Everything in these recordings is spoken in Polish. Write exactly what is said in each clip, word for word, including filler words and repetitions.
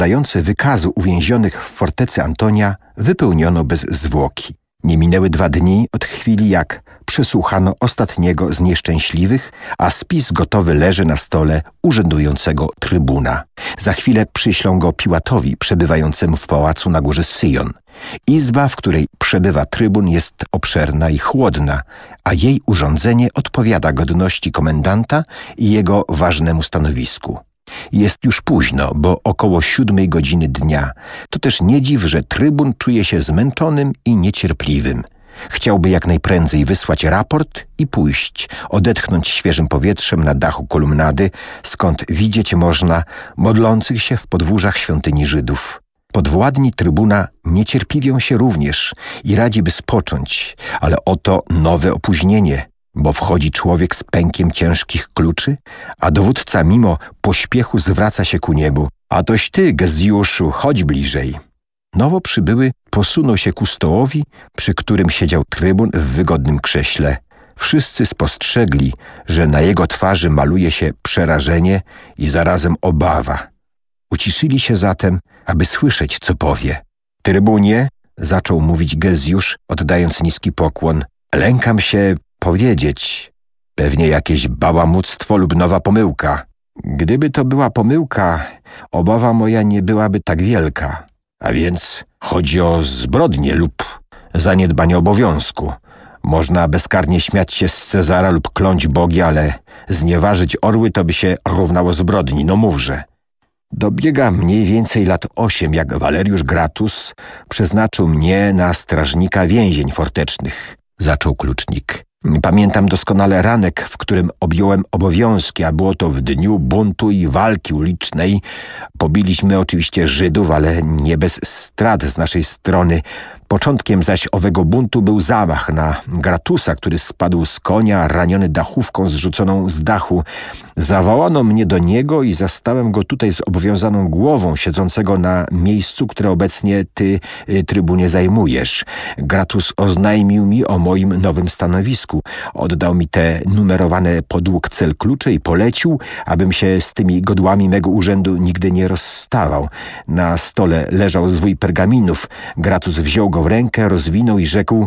dające wykazu uwięzionych w fortecy Antonia wypełniono bez zwłoki. Nie minęły dwa dni od chwili, jak przesłuchano ostatniego z nieszczęśliwych, a spis gotowy leży na stole urzędującego trybuna. Za chwilę przyślą go Piłatowi, przebywającemu w pałacu na górze Syjon. Izba, w której przebywa trybun, jest obszerna i chłodna, a jej urządzenie odpowiada godności komendanta i jego ważnemu stanowisku. Jest już późno, bo około siódmej godziny dnia. To też nie dziw, że trybun czuje się zmęczonym i niecierpliwym. Chciałby jak najprędzej wysłać raport i pójść, odetchnąć świeżym powietrzem na dachu kolumnady, skąd widzieć można modlących się w podwórzach świątyni Żydów. Podwładni trybuna niecierpliwią się również i radzi by spocząć, ale oto nowe opóźnienie, bo wchodzi człowiek z pękiem ciężkich kluczy, a dowódca mimo pośpiechu zwraca się ku niebu. A toś ty, Gezjuszu, chodź bliżej. Nowo przybyły posunął się ku stołowi, przy którym siedział trybun w wygodnym krześle. Wszyscy spostrzegli, że na jego twarzy maluje się przerażenie i zarazem obawa. Uciszyli się zatem, aby słyszeć, co powie. Trybunie, zaczął mówić Gezjusz, oddając niski pokłon, lękam się powiedzieć. Pewnie jakieś bałamuctwo lub nowa pomyłka. Gdyby to była pomyłka, obawa moja nie byłaby tak wielka. A więc chodzi o zbrodnię lub zaniedbanie obowiązku. Można bezkarnie śmiać się z Cezara lub kląć bogi, ale znieważyć orły to by się równało zbrodni, no mówże. Dobiega mniej więcej lat osiem, jak Waleriusz Gratus przeznaczył mnie na strażnika więzień fortecznych, zaczął klucznik. Pamiętam doskonale ranek, w którym objąłem obowiązki, a było to w dniu buntu i walki ulicznej. Pobiliśmy oczywiście Żydów, ale nie bez strat z naszej strony. Początkiem zaś owego buntu był zamach na Gratusa, który spadł z konia, raniony dachówką zrzuconą z dachu. Zawołano mnie do niego i zastałem go tutaj z obowiązaną głową, siedzącego na miejscu, które obecnie ty, trybunie, zajmujesz. Gratus oznajmił mi o moim nowym stanowisku. Oddał mi te numerowane podług cel klucze i polecił, abym się z tymi godłami mego urzędu nigdy nie rozstawał. Na stole leżał zwój pergaminów. Gratus wziął go w rękę, rozwinął i rzekł: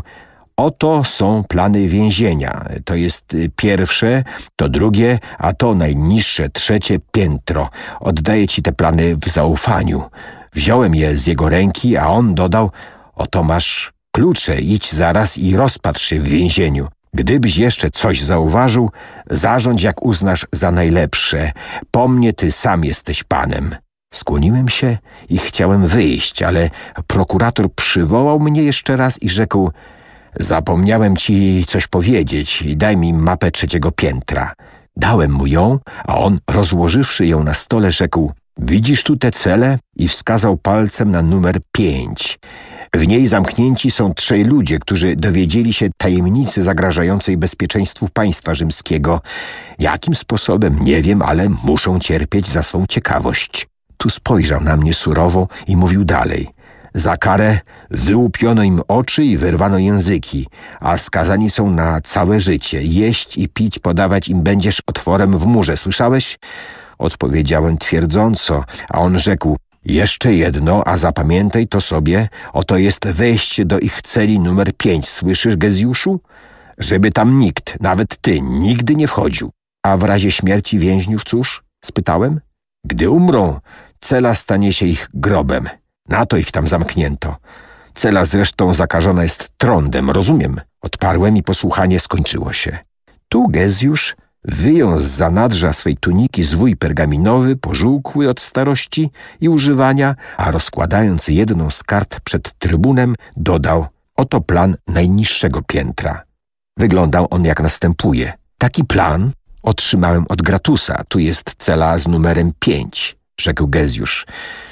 oto są plany więzienia. To jest pierwsze, to drugie, a to najniższe, trzecie piętro. Oddaję ci te plany w zaufaniu. Wziąłem je z jego ręki, a on dodał: oto masz klucze, idź zaraz i rozpatrz się w więzieniu. Gdybyś jeszcze coś zauważył, zarządź jak uznasz za najlepsze. Po mnie ty sam jesteś panem. Skłoniłem się i chciałem wyjść, ale prokurator przywołał mnie jeszcze raz i rzekł: zapomniałem ci coś powiedzieć, daj mi mapę trzeciego piętra. Dałem mu ją, a on, rozłożywszy ją na stole, rzekł: widzisz tu te cele? I wskazał palcem na numer pięć. W niej zamknięci są trzej ludzie, którzy dowiedzieli się tajemnicy zagrażającej bezpieczeństwu państwa rzymskiego. Jakim sposobem, nie wiem, ale muszą cierpieć za swą ciekawość. Tu spojrzał na mnie surowo i mówił dalej. Za karę wyłupiono im oczy i wyrwano języki, a skazani są na całe życie. Jeść i pić podawać im będziesz otworem w murze. Słyszałeś? Odpowiedziałem twierdząco, a on rzekł: jeszcze jedno, a zapamiętaj to sobie, oto jest wejście do ich celi numer pięć. Słyszysz, Gezjuszu? Żeby tam nikt, nawet ty, nigdy nie wchodził. A w razie śmierci więźniów cóż? Spytałem. Gdy umrą, cela stanie się ich grobem. Na to ich tam zamknięto. Cela zresztą zakażona jest trądem, rozumiem? Odparłem i posłuchanie skończyło się. Tu Gezjusz wyjął z zanadrza swej tuniki zwój pergaminowy, pożółkły od starości i używania, a rozkładając jedną z kart przed trybunem, dodał: oto plan najniższego piętra. Wyglądał on jak następuje. Taki plan otrzymałem od Gratusa. Tu jest cela z numerem pięć, rzekł Gezjusz.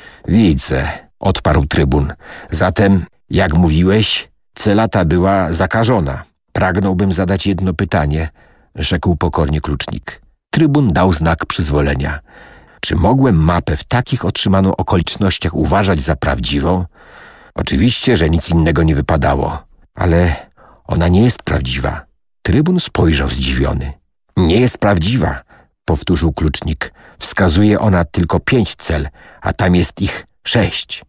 Widzę, odparł trybun. Zatem, jak mówiłeś, cela ta była zakażona. Pragnąłbym zadać jedno pytanie, rzekł pokornie klucznik. Trybun dał znak przyzwolenia. Czy mogłem mapę w takich otrzymaną okolicznościach uważać za prawdziwą? Oczywiście, że nic innego nie wypadało, ale ona nie jest prawdziwa. Trybun spojrzał zdziwiony. Nie jest prawdziwa, powtórzył klucznik. Wskazuje ona tylko pięć cel, a tam jest ich Sześć.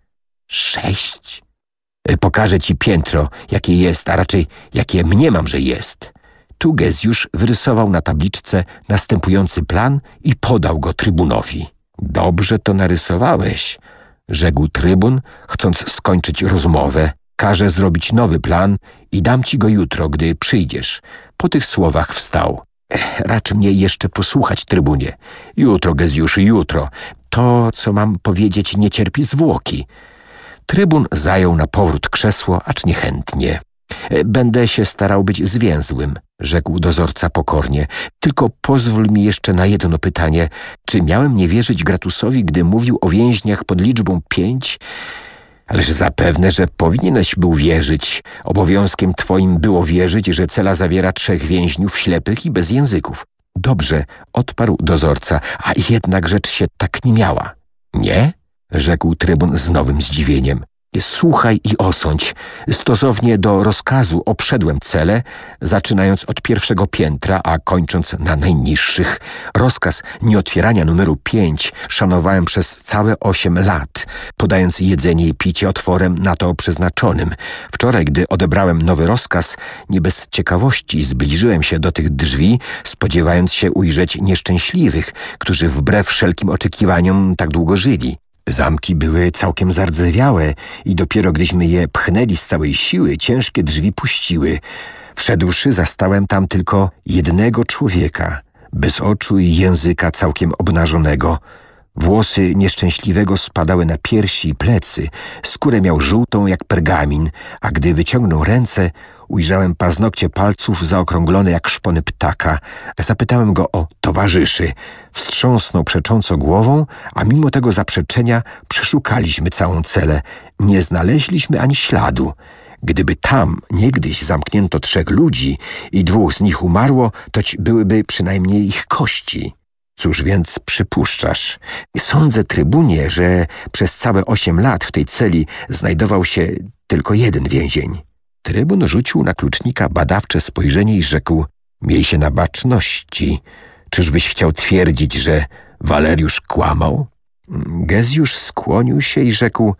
Sześć? Pokażę ci piętro, jakie jest, a raczej jakie mniemam, że jest. Tu Gezjusz wyrysował na tabliczce następujący plan i podał go trybunowi. Dobrze to narysowałeś, rzekł trybun, chcąc skończyć rozmowę. Każę zrobić nowy plan i dam ci go jutro, gdy przyjdziesz. Po tych słowach wstał. Ech, racz mnie jeszcze posłuchać, trybunie. Jutro, Gezjuszu, jutro. To, co mam powiedzieć, nie cierpi zwłoki. Trybun zajął na powrót krzesło, acz niechętnie. Będę się starał być zwięzłym, rzekł dozorca pokornie. Tylko pozwól mi jeszcze na jedno pytanie. Czy miałem nie wierzyć Gratusowi, gdy mówił o więźniach pod liczbą pięć? Ależ zapewne, że powinieneś był wierzyć. Obowiązkiem twoim było wierzyć, że cela zawiera trzech więźniów ślepych i bez języków. Dobrze, odparł dozorca, a jednak rzecz się tak nie miała. Nie? Rzekł trybun z nowym zdziwieniem. Słuchaj i osądź. Stosownie do rozkazu obszedłem cele, zaczynając od pierwszego piętra, a kończąc na najniższych. Rozkaz nieotwierania numeru pięć szanowałem przez całe osiem lat, podając jedzenie i picie otworem na to przeznaczonym. Wczoraj, gdy odebrałem nowy rozkaz, nie bez ciekawości zbliżyłem się do tych drzwi, spodziewając się ujrzeć nieszczęśliwych, którzy wbrew wszelkim oczekiwaniom tak długo żyli. Zamki były całkiem zardzewiałe i dopiero gdyśmy je pchnęli z całej siły, ciężkie drzwi puściły. Wszedłszy, zastałem tam tylko jednego człowieka, bez oczu i języka, całkiem obnażonego. Włosy nieszczęśliwego spadały na piersi i plecy, skórę miał żółtą jak pergamin, a gdy wyciągnął ręce, ujrzałem paznokcie palców zaokrąglone jak szpony ptaka. Zapytałem go o towarzyszy. Wstrząsnął przecząco głową, a mimo tego zaprzeczenia przeszukaliśmy całą celę. Nie znaleźliśmy ani śladu. Gdyby tam niegdyś zamknięto trzech ludzi i dwóch z nich umarło, toć byłyby przynajmniej ich kości. Cóż więc przypuszczasz? Sądzę, trybunie, że przez całe osiem lat w tej celi znajdował się tylko jeden więzień. Trybun rzucił na klucznika badawcze spojrzenie i rzekł: miej się na baczności. Czyżbyś chciał twierdzić, że Waleriusz kłamał? Gezjusz skłonił się i rzekł: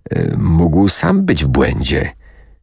mógł sam być w błędzie.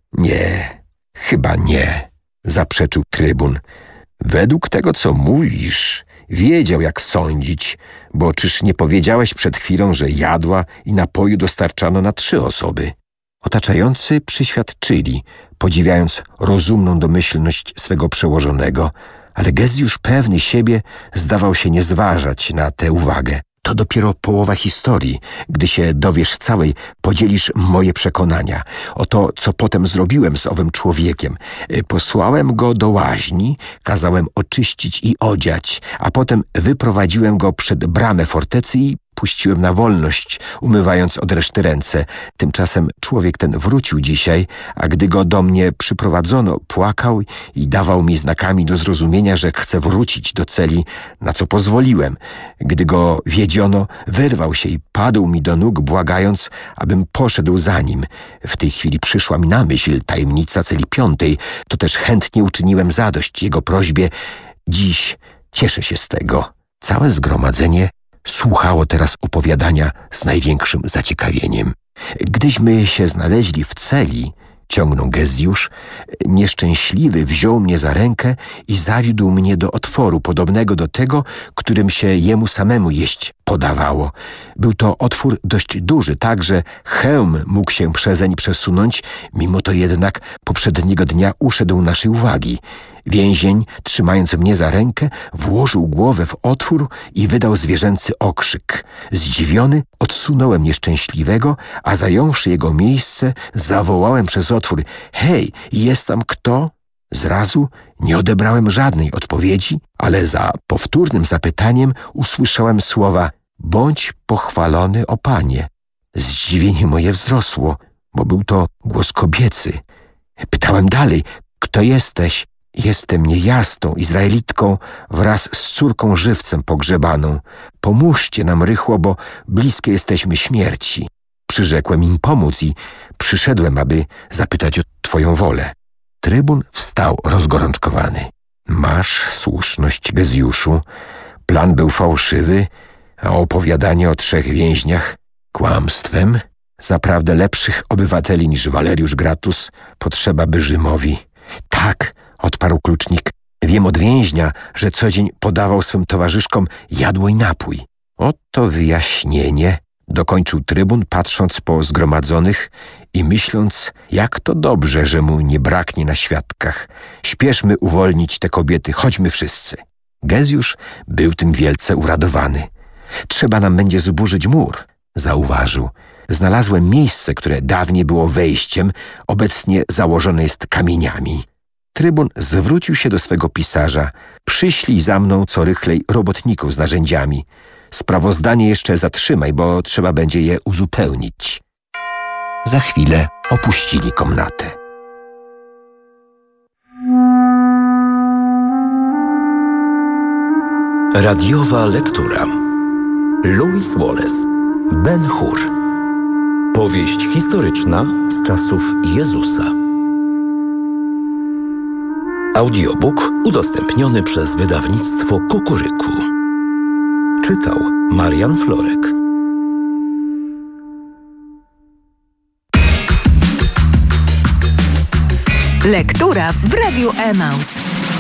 Nie, chyba nie, zaprzeczył trybun. Według tego, co mówisz, wiedział, jak sądzić, bo czyż nie powiedziałeś przed chwilą, że jadła i napoju dostarczano na trzy osoby? Otaczający przyświadczyli, podziwiając rozumną domyślność swego przełożonego, ale Gezjusz pewny siebie zdawał się nie zważać na tę uwagę. To dopiero połowa historii. Gdy się dowiesz całej, podzielisz moje przekonania. O to, co potem zrobiłem z owym człowiekiem. Posłałem go do łaźni, kazałem oczyścić i odziać, a potem wyprowadziłem go przed bramę fortecy i puściłem na wolność, umywając od reszty ręce. Tymczasem człowiek ten wrócił dzisiaj, a gdy go do mnie przyprowadzono, płakał i dawał mi znakami do zrozumienia, że chce wrócić do celi, na co pozwoliłem. Gdy go wiedziono, wyrwał się i padł mi do nóg, błagając, abym poszedł za nim. W tej chwili przyszła mi na myśl tajemnica celi piątej, to też chętnie uczyniłem zadość jego prośbie. Dziś cieszę się z tego. Całe zgromadzenie słuchało teraz opowiadania z największym zaciekawieniem. Gdyśmy się znaleźli w celi, ciągnął Gezjusz, nieszczęśliwy wziął mnie za rękę i zawiódł mnie do otworu podobnego do tego, którym się jemu samemu jeść podawało. Był to otwór dość duży, tak że hełm mógł się przezeń przesunąć, mimo to jednak poprzedniego dnia uszedł naszej uwagi. Więzień, trzymając mnie za rękę, włożył głowę w otwór i wydał zwierzęcy okrzyk. Zdziwiony odsunąłem nieszczęśliwego, a zająwszy jego miejsce, zawołałem przez otwór: hej, jest tam kto? Zrazu nie odebrałem żadnej odpowiedzi, ale za powtórnym zapytaniem usłyszałem słowa: bądź pochwalony, o Panie. Zdziwienie moje wzrosło, bo był to głos kobiecy. Pytałem dalej: kto jesteś? Jestem niejastą Izraelitką wraz z córką żywcem pogrzebaną. Pomóżcie nam rychło, bo bliskie jesteśmy śmierci. Przyrzekłem im pomóc i przyszedłem, aby zapytać o twoją wolę. Trybun wstał rozgorączkowany. Masz słuszność, Gezjuszu. Plan był fałszywy, a opowiadanie o trzech więźniach Kłamstwem? Zaprawdę lepszych obywateli niż Waleriusz Gratus potrzeba by Rzymowi. Tak, odparł klucznik. Wiem od więźnia, że co dzień podawał swym towarzyszkom jadło i napój. Oto wyjaśnienie, dokończył trybun, patrząc po zgromadzonych i myśląc, jak to dobrze, że mu nie braknie na świadkach. Śpieszmy uwolnić te kobiety, chodźmy wszyscy. Gezjusz był tym wielce uradowany. Trzeba nam będzie zburzyć mur, zauważył. Znalazłem miejsce, które dawniej było wejściem, obecnie założone jest kamieniami. Trybun zwrócił się do swego pisarza. Przyślij za mną co rychlej robotników z narzędziami. Sprawozdanie jeszcze zatrzymaj, bo trzeba będzie je uzupełnić. Za chwilę opuścili komnatę. Radiowa lektura. Lewis Wallace, Ben-Hur. Powieść historyczna z czasów Jezusa. Audiobook udostępniony przez wydawnictwo Kukuryku. Czytał Marian Florek. Lektura w Radiu Emaus.